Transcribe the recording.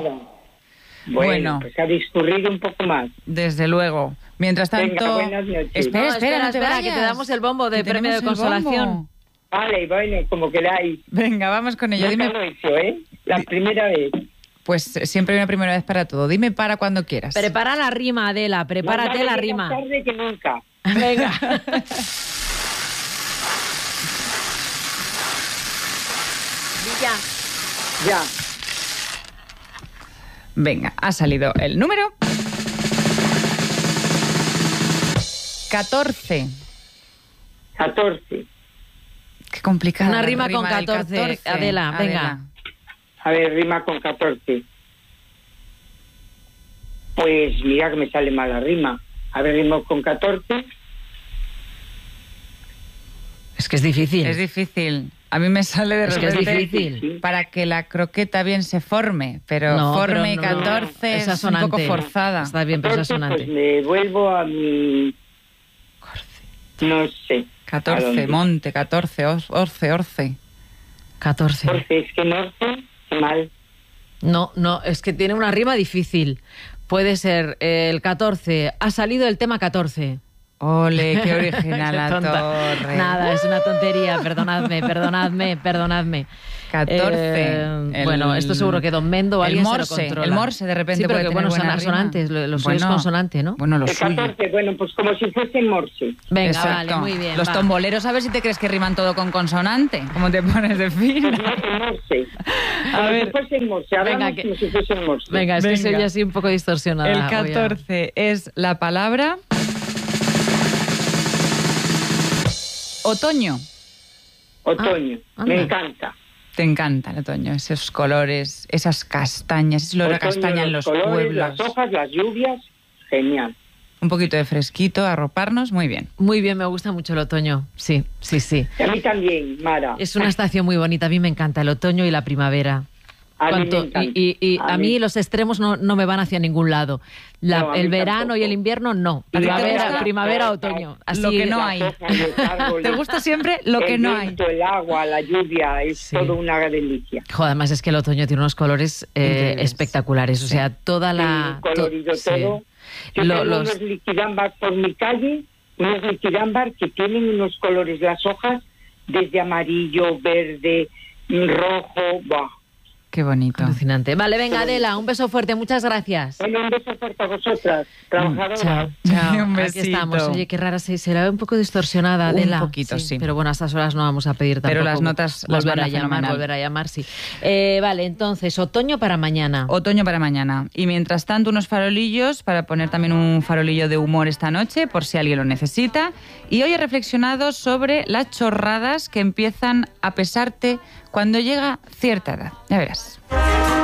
Nada. Bueno, pues ha discurrido un poco más. Desde luego. Mientras tanto... Venga, buenas noches. Espera, no te vayas, que te damos el bombo de que premio de tenemos el consolación. bombo. Vale, bueno, como queráis. Venga, vamos con ello. No Dime, te lo he hecho, ¿eh? La primera vez. pues siempre hay una primera vez para todo. Dime para cuando quieras. Prepara la rima, Adela, prepárate Más la vale rima. más tarde que nunca. Venga. Ya. Ya. Venga, ha salido el número 14. 14. Qué complicado. Una rima con 14, Adela, venga. A ver, rima con 14. Pues mira que me sale mal la rima. A ver, rimo con 14. Es que es difícil. Es difícil. A mí me sale de Es que es repente difícil. para que la croqueta bien se forme, pero No, forme pero no, 14 es es un poco asonante. forzada. Está bien, pero es 14, asonante. pues me vuelvo a mi... No sé. ¿A 14, dónde? monte, 14, orce. 14. 14, es que no sé, mal. No, es que tiene una rima difícil. Puede ser el 14. Ha salido el tema 14. Ole, qué original la Tonta. torre. Nada, es una tontería. Perdonadme. 14. Bueno, esto seguro que Don Mendo o alguien se lo controla. El morse de repente Sí, pero puede que tener bueno, son buena rima. asonantes. Lo suyo es consonante, ¿no? Bueno, lo El suyo. 14, bueno, pues como si fuese en morse. Venga, Exacto. vale, muy bien. Los va. tomboleros, a ver si te crees que riman todo con consonante. ¿Cómo te pones de fin? Pues no, en morse. A Como ver. si fuese en morse. Hablamos Venga, que- como si fuese en morse. Venga, es que Venga. soy yo así un poco distorsionada. El Voy a- 14 es la palabra otoño. Otoño. Ah, Me anda. encanta. Te encanta el otoño, esos colores, esas castañas, ese olor a Otoño, castaña en los colores, pueblos. las hojas, las lluvias. Genial. Un poquito de fresquito, arroparnos, muy bien. Muy bien, me gusta mucho el otoño. Sí. Y a mí también, Mara. Es una estación muy bonita. A mí me encanta el otoño y la primavera. A mí me Cuanto- encanta. y a mí los extremos no me van hacia ningún lado. No, a mí el verano tampoco. y el invierno no. ¿A ti te Primavera, gusta? primavera, otoño. Así, Lo que no Las hay. hojas, los árboles, ¿Te gusta siempre lo que el no hay? viento, el agua, la lluvia, es Sí. todo una delicia. Jo, además es que el otoño tiene unos colores Increíbles. espectaculares. O Sí. sea, toda la... Sí, colorido sí. todo. Yo Lo- tengo los- unos liquidámbar por mi calle, unos liquidámbar que tienen unos colores, las hojas, desde amarillo, verde, rojo. ¡Buah! Qué bonito. Alucinante. Vale, venga, Adela, un beso fuerte. Muchas gracias. Bueno, un beso fuerte a vosotras, trabajadoras. Chao. Un Aquí besito. estamos. Oye, qué rara, se la ve un poco distorsionada, Adela. Un poquito, sí. Pero bueno, a estas horas no vamos a pedir tampoco. Pero las notas las volver van a llamar, fenomenal. volver a llamar, sí. Vale, entonces, otoño para mañana. Otoño para mañana. Y mientras tanto, unos farolillos para poner también un farolillo de humor esta noche, por si alguien lo necesita. Y hoy he reflexionado sobre las chorradas que empiezan a pesarte cuando llega cierta edad. Ya verás.